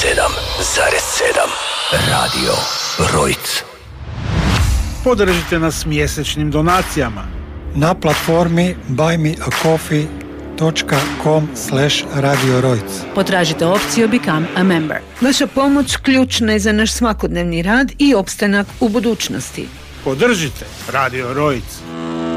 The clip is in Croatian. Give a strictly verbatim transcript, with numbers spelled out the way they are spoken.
sedam zarez sedam Radio Rojc. Podržite nas mjesečnim donacijama na platformi buy me a coffee dot com slash Radio Rojc. Potražite opciju Become a Member. Vaša pomoć ključna je za naš svakodnevni rad i opstanak u budućnosti. Podržite Radio Rojc.